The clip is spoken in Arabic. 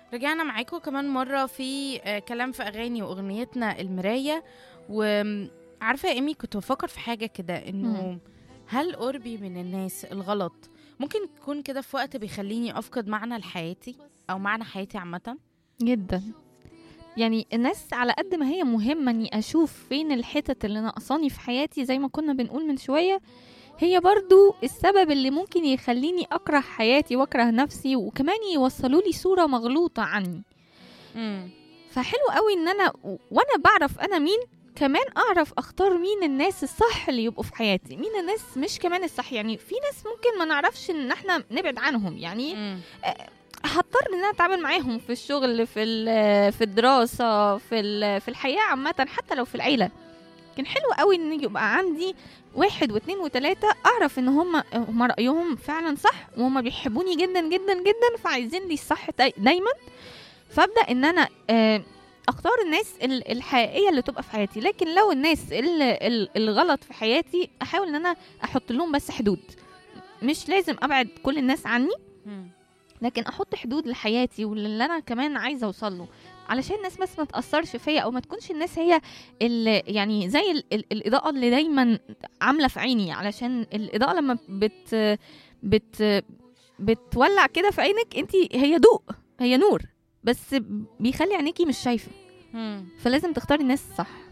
رجعنا معاكم كمان مرة في كلام في أغاني وأغنيتنا المراية. وعارفة يا إيمي، كنت بفكر في حاجة كده، إمم. إنه هل قربي من الناس الغلط ممكن يكون كده في وقت بيخليني أفقد معنى لحياتي أو معنى حياتي عامة؟ جدًا. يعني الناس على قد ما هي مهمة إني أشوف فين الحتت اللي ناقصاني في حياتي زي ما كنا بنقول من شوية، هي برضه السبب اللي ممكن يخلّيني أكره حياتي وأكره نفسي، وكمان يوصّلوا لي صورة مغلوطة عني. امم فحلو أوي إن أنا وأنا باعرف أنا مين، كمان أعرف أختار مين الناس الصح اللي يبقوا في حياتي، مين الناس مش كمان الصح. يعني في ناس ممكن ما نعرفش إن إحنا نبعد عنهم، يعني امم هاضطر إن أنا أتعامل معاهم في الشغل، في الدراسة، في الحياة عامةً، حتى لو في العيلة. لكن حلو أوي إن يبقى عندي 1 و2 و3 أعرف إن هم رأيهم فعلًا صح، وهم بيحبوني جدًا، جدًا، جدًا، فعايزين لي الصح دايمًا. فابدأ ان انا اختار الناس الحقيقيه اللي تبقى في حياتي. لكن لو الناس الغلط في حياتي احاول ان انا احط لهم بس حدود. مش لازم ابعد كل الناس عني، لكن احط حدود لحياتي واللي انا كمان عايزه اوصل له، علشان الناس بس ما تاثرش فيا، او ما تكونش الناس هي يعني زي الاضاءه اللي دايما عامله في عيني. علشان الاضاءه لما بت بتولع كده في عينك انت، هي ضوء، هي نور، بس بيخلي عينيكي مش شايفه. امم فلازم تختاري الناس صح.